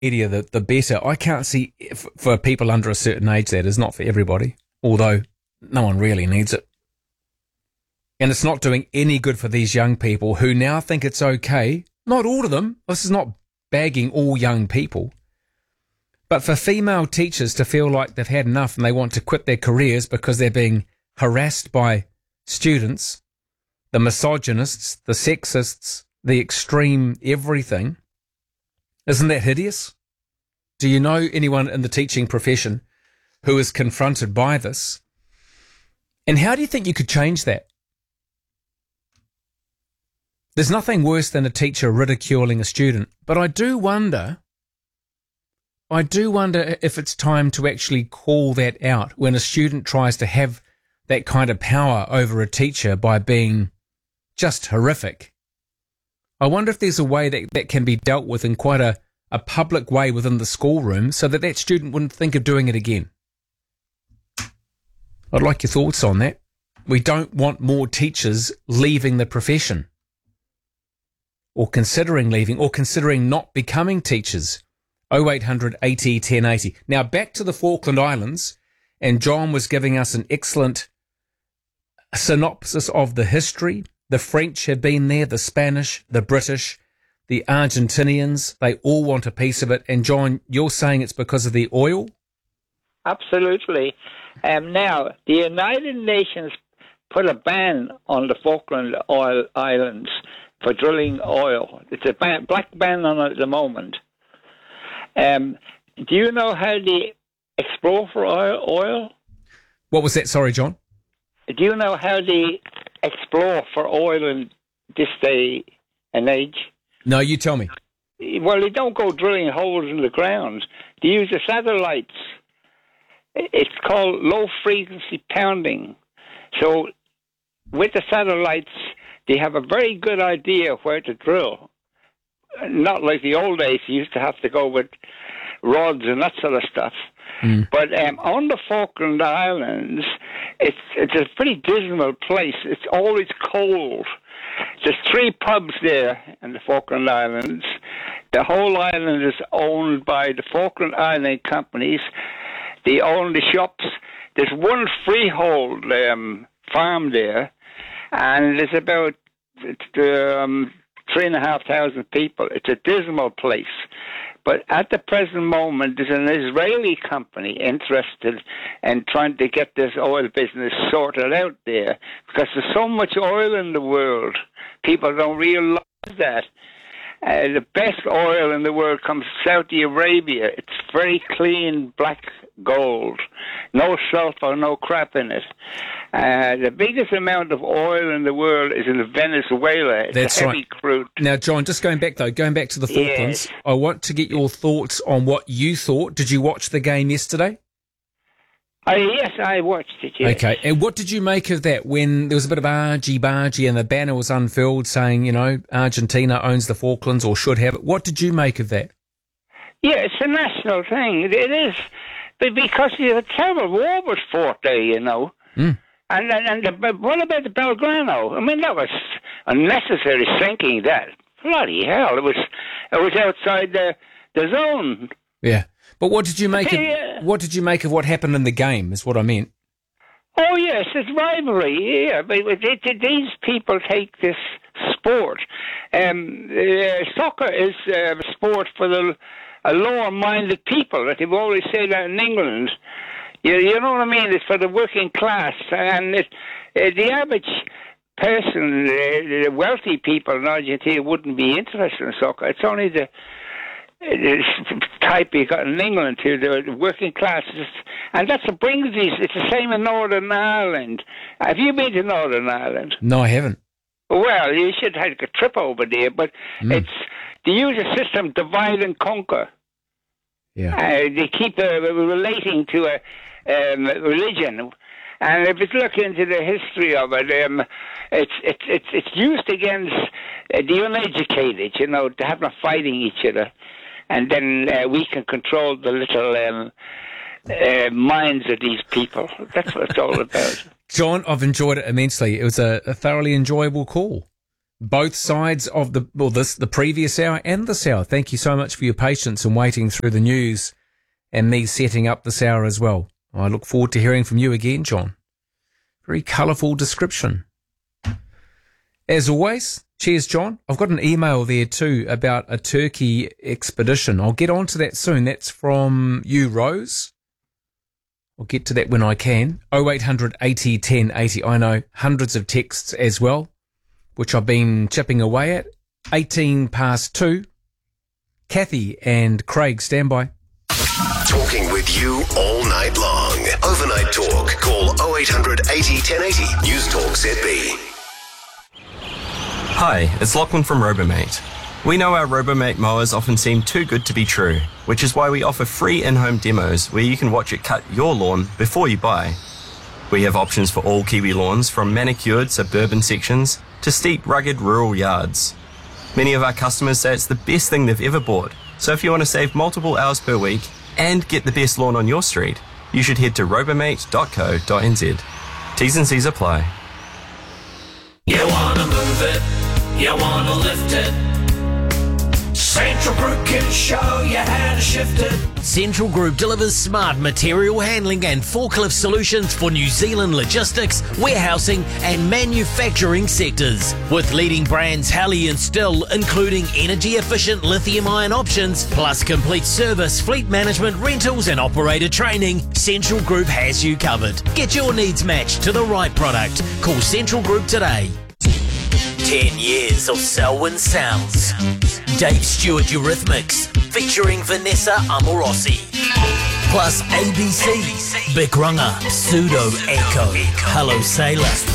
media, the better. I can't see, for people under a certain age, that is not for everybody, although no one really needs it. And it's not doing any good for these young people who now think it's okay. Not all of them. This is not bagging all young people. But for female teachers to feel like they've had enough and they want to quit their careers because they're being harassed by students, the misogynists, the sexists, the extreme everything, isn't that hideous? Do you know anyone in the teaching profession who is confronted by this? And how do you think you could change that? There's nothing worse than a teacher ridiculing a student, but I do wonder if it's time to actually call that out when a student tries to have that kind of power over a teacher by being just horrific. I wonder if there's a way that can be dealt with in quite a public way within the schoolroom so that student wouldn't think of doing it again. I'd like your thoughts on that. We don't want more teachers leaving the profession, or considering leaving, or considering not becoming teachers. 0800 80 1080. Now back to the Falkland Islands, and John was giving us an excellent synopsis of the history. The French have been there, the Spanish, the British, the Argentinians, they all want a piece of it. And John, you're saying it's because of the oil? Absolutely. Now, the United Nations put a ban on the Falkland Islands for drilling oil. It's a black ban on it at the moment. Do you know how they explore for oil? What was that? Sorry, John. Do you know how they explore for oil in this day and age? No, you tell me. Well, they don't go drilling holes in the ground. They use the satellites. It's called low-frequency pounding. So with the satellites, they have a very good idea where to drill. Not like the old days, you used to have to go with rods and that sort of stuff. But on the Falkland Islands, it's a pretty dismal place. It's always cold. There's 3 pubs there in the Falkland Islands. The whole island is owned by the Falkland Island companies. They own the shops. There's one freehold farm there, and there's about 3,500 people. It's a dismal place. But at the present moment, there's an Israeli company interested in trying to get this oil business sorted out there because there's so much oil in the world. People don't realize that. The best oil in the world comes from Saudi Arabia. It's very clean black gold. No sulfur, no crap in it. The biggest amount of oil in the world is in Venezuela. It's That's heavy right. crude. Now, John, just going back to the Falklands, Yes. I want to get your thoughts on what you thought. Did you watch the game yesterday? Yes, I watched it, yes. Okay, and what did you make of that when there was a bit of argy-bargy and the banner was unfurled saying, Argentina owns the Falklands or should have it? What did you make of that? Yeah, it's a national thing. It is. But because a terrible war was fought there, Mm. But what about the Belgrano? I mean, that was unnecessary sinking, that. Bloody hell. It was outside the zone. Yeah. But what did you make of what happened in the game, is what I meant. Oh, yes, it's rivalry, yeah. But these people take this sport. Soccer is a sport for the lower-minded people. That they've always said that in England. You know what I mean? It's for the working class. And the average person, the wealthy people in Argentina wouldn't be interested in soccer. It's only the type you got in England to the working classes, and that's what brings these. It's the same in Northern Ireland. Have you been to Northern Ireland? No, I haven't. Well, you should take a trip over there, but they use a system divide and conquer. Yeah, they keep relating to a religion, and if you look into the history of it, it's used against the uneducated, to have them fighting each other. And then we can control the little minds of these people. That's what it's all about. John, I've enjoyed it immensely. It was a thoroughly enjoyable call. both sides of the previous hour and this hour. Thank you so much for your patience and waiting through the news and me setting up this hour as well. I look forward to hearing from you again, John. Very colourful description. As always, cheers, John. I've got an email there too about a Turkey expedition. I'll get on to that soon. That's from you, Rose. I'll get to that when I can. 0800 80 10 80. I know hundreds of texts as well, which I've been chipping away at. 18 past 2. Kathy and Craig, stand by. Talking with you all night long. Overnight Talk. Call 0800 80 1080. News Talk ZB. Hi, it's Lachlan from Robomate. We know our Robomate mowers often seem too good to be true, which is why we offer free in-home demos where you can watch it cut your lawn before you buy. We have options for all Kiwi lawns, from manicured suburban sections to steep, rugged rural yards. Many of our customers say it's the best thing they've ever bought, so if you want to save multiple hours per week and get the best lawn on your street, you should head to robomate.co.nz. T's and C's apply. You wanna move it, you wanna lift it. Central Group can show you how to shift it. Central Group delivers smart material handling and forklift solutions for New Zealand logistics, warehousing and manufacturing sectors. With leading brands Halley and Still, including energy-efficient lithium-ion options, plus complete service, fleet management, rentals and operator training, Central Group has you covered. Get your needs matched to the right product. Call Central Group today. 10 years of Selwyn Sounds. Dave Stewart Eurythmics, featuring Vanessa Amorosi. Plus ABC, Big Runner, Pseudo Echo, Hello Sailor.